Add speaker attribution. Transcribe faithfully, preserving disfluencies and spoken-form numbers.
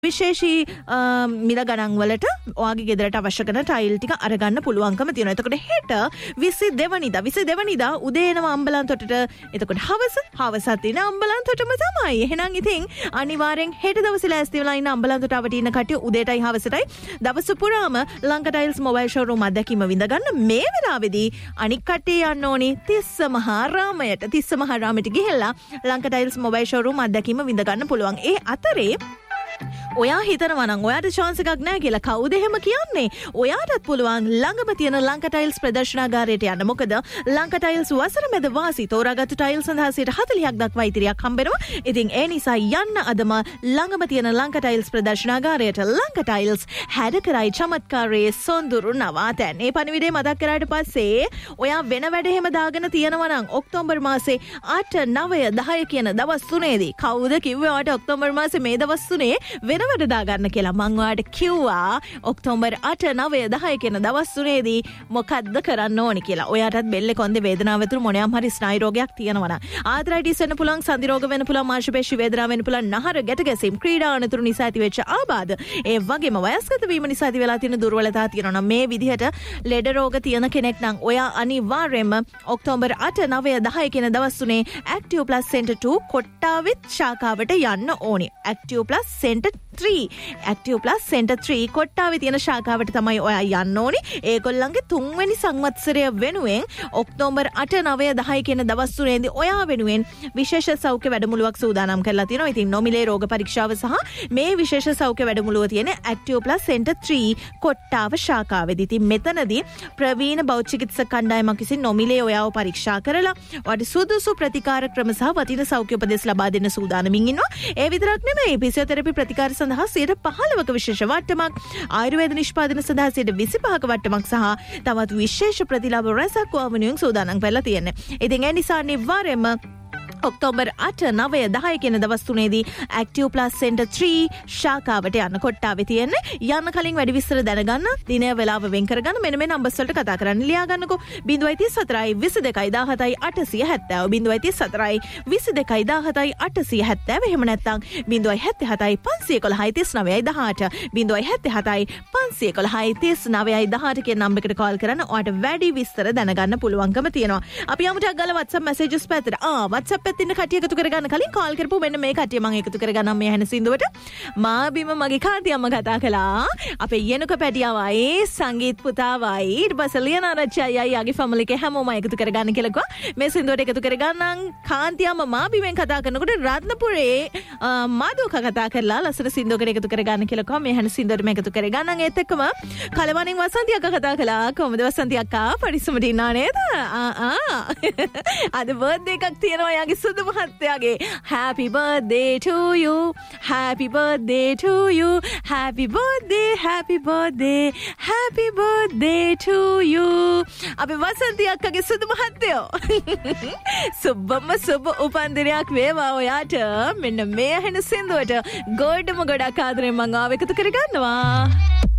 Speaker 1: විශේෂී මිල ගණන් වලට ඔයාගේ ගෙදරට අවශ්‍ය කරන ටයිල් ටික අරගන්න පුළුවන්කම තියෙනවා. එතකොට හෙට විසි දෙවනිදා විසි දෙවනිදා උදේ එනවා අම්බලන්තොටට. එතකොට හවස හවසත් ඉන අම්බලන්තොටම තමයි. එහෙනම් ඉතින් අනිවාර්යෙන් හෙට දවසේ ලෑස්ති වෙලා ඉන්න අම්බලන්තොට අවටි ඉන්න කට්ටිය උදේටයි හවසටයි දවස පුරාම ලංකා ටයිල්ස් මොබයිල් ෂෝරූම් අත්දැකීම විඳ ගන්න. මේ වෙලාවේදී අනික් කට්ටිය යන්න ඕනි තිස්ස මහාරාමයට. තිස්ස මහාරාමයට ගිහිල්ලා ලංකා ටයිල්ස් මොබයිල් ෂෝරූම් අත්දැකීම විඳ ගන්න පුළුවන්. ඒ අතරේ ඔයා හිතනවා නම් ඔයාට chance එකක් නැහැ කියලා කවුද එහෙම කියන්නේ? ඔයාටත් පුළුවන් ළඟම තියෙන ලංකා ටයිල්ස් ප්‍රදර්ශනාගාරයට යන්න. මොකද ලංකා ටයිල්ස් වසර මැද වාසී තෝරාගත්තු ටයිල්ස් සඳහා සිට හතළිහක් දක්වා ඉතිරියක් හම්බෙනවා. ඉතින් ඒ නිසා යන්න අදම ළඟම තියෙන ලංකා ටයිල්ස් ප්‍රදර්ශනාගාරයට. ලංකා ටයිල්ස් හැඩ කරයි චමත්කාරයේ සොඳුරු නවාතැන්. මේ පණිවිඩය මතක් කරාට පස්සේ ඔයා වෙන වැඩ එහෙම දාගෙන තියෙනවා නම් ඔක්තෝබර් මාසේ අට නවය දහය කියන දවස් තුනේදී කවුද කිව්වේ ඔයාට ඔක්තෝබර් මාසේ මේ දවස් තුනේ වෙන වැඩ දාගන්න කියලා? මං ඔයාට කිව්වා ඔක්තෝබර් අට නවය දහය කියන දවස් තුනේදී මොකද්ද කරන්න ඕනි කියලා. ඔයාටත් බෙල්ලේ කොන්දේ වේදනාව ඇතුළු මොනියම් හරි ස්නායු රෝගයක් තියෙනවා නම් ආතරයිටිස් වෙන්න පුළුවන්, සන්ධි රෝග වෙන්න පුළුවන්, මාංශපේශී වේදනාව වෙන්න පුළුවන්, නහර ගැට ගැසීම්, ක්‍රීඩා අනතුරු නිසා ඇතිවෙච්ච ආබාධ, ඒ වගේම වයස්ගත වීම නිසා ඇති වෙලා තියෙන දුර්වලතා තියෙනවා නම් මේ විදිහට ලෙඩ රෝග තියෙන කෙනෙක් නම් ඔයා අනිවාර්යයෙන්ම ඔක්තෝබර් අට නවය දහය කියන දවස් තුනේ ඇක්ටිව් ප්ලස් සෙන්ටර් two කොට්ටාවිත් ශාඛාවට යන්න ඕනි. Active plus centre three active plus centre three කොට්ටාවේ තියෙන ශාඛාවට තමයි ඔයා යන්න ඕනි. ඒගොල්ලන්ගේ තුන්වෙනි සංවත්සරය වෙනුවෙන් ඔක්තෝබර් අට නවය දහය කියන දවස් තුනේදී ඔයා වෙනුවෙන් විශේෂ සෞඛ්‍ය වැඩමුළුවක් සූදානම් කරලා තියෙනවා. ඉතින් නොමිලේ රෝග පරීක්ෂාව සහ මේ විශේෂ සෞඛ්‍ය වැඩමුළුව තියෙන active plus centre three Kottawa ශාඛාවේදී. ඉතින් මෙතනදී ප්‍රවීණ බෞද්ධ චිකිත්සක කණ්ඩායමක් විසින් නොමිලේ ඔයාව පරීක්ෂා කරලා ඔයාට සුදුසු ප්‍රතිකාර ක්‍රම සහ වටිනා සෞඛ්‍ය උපදෙස් ලබා දෙන්න සූදානමින් ඉන්නවා. ඒ විතරක් නෙමෙයි ෆිසියෝതെරපි ප්‍රතිකාර සඳහා සියයට පහළොවක විශේෂ වට්ටමක්, ආයුර්වේද නිෂ්පාදන සඳහා සියයට විසිපහක වට්ටමක් සහ තවත් විශේෂ ප්‍රතිලාභ රැසක් වවුනියෙන් සූදානම් කරලා තියෙන්නේ. ඉතින් ඒ නිසා අනිවාර්යයෙන්ම ඔක්තෝබර් අට නවය දහය කියන දවස් තුනේදී ඇක්ටිව් ප්ලස් සෙන්ටර් three ශාඛාවට යන්න කොට්ටාවේ තියෙන්නේ. යන්න කලින් වැඩි විස්තර දැනගන්න දිනය වෙලාව වෙන් කරගන්න මෙන්න මේ නම්බර්ස් වලට කතා කරන්න ලියා ගන්නකෝ. zero three four විසි දෙකයි දහසතයි අටසිය හැත්තෑ. zero three four විසි දෙකයි දහසතයි අටසිය හැත්තෑ. එහෙම නැත්නම් zero seven seven පන්සිය එකොළහයි තිස් නවයයි දහඅට. zero seven seven පන්සිය එකොළහයි තිස් නවයයි දහඅට කියන නම්බර් එකට කෝල් කරන්න. ඔයාට වැඩි විස්තර දැනගන්න පුළුවන්කම තියෙනවා. අපි යමුට ගාලා WhatsApp messages පැත්තට. ආ WhatsApp තින්න කටිය එකතු කරගන්න කලින් කෝල් කරපු මෙන්න මේ කටිය මම එකතු කරගන්නම් මේ හැන සින්දුවට. මාබිම මගේ කාන්ති අම්ම කතා කළා. අපේ යනුක පැටියාවයි සංගීත් පුතාවයි ඊට පස්සේ ලියනාරච්චි අයියාගේ ෆැමිලි එකේ හැමෝම එකතු කරගන්න කියලා කිව්වා. මේ සින්දුවට එකතු කරගන්නම්. කාන්ති අම්ම මාබිමෙන් කතා කරනකොට රත්නපුරේ මාදුක කතා කරලා ලස්සන සින්දුවකට එකතු කරගන්න කියලා කිව්වා. මේ හැන සින්දුවට මේ එකතු කරගන්නම්. ඒත් එක්කම කලවණින් වසන්ති අක්කා කතා කළා. කොහොමද වසන්ති අක්කා? පරිස්සමට ඉන්නා නේද? ආ ආ අද බර්ත්ඩේ එකක් තියෙනවා යාගේ සුදු මහත්තයාගේ. Happy birthday to you, happy birthday to you, happy birthday, happy birthday, happy birthday to you. අපි වසන්ති අක්කගේ සුදු මහත්තයෝ සුබම සුබ උපන්දිනයක් වේවා ඔයාට. මෙන්න මේ ඇහෙන සින්දුවට ගොඩම ගොඩක් ආදරෙන් මම ආව එකතු කරගන්නවා.